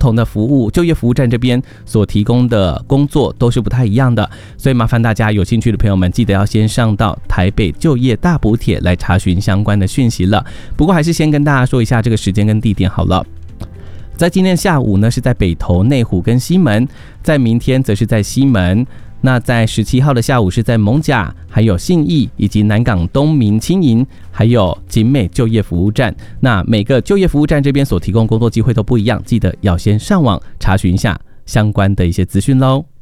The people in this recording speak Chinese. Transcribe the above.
同的服务，就业服务站这边所提供的工作都是不太一样的，所以麻烦大家有兴趣的朋友们，记得要先上到台北就业大补帖来查询相关的讯息了。不过还是先跟大家说一下这个时间跟地点好了。在今天下午呢，是在北投、内湖跟西门，在明天则是在西门。那在17号的下午是在艋舺、还有信义以及南港东明青营，还有景美就业服务站。那每个就业服务站这边所提供工作机会都不一样，记得要先上网查询一下相关的一些资讯咯。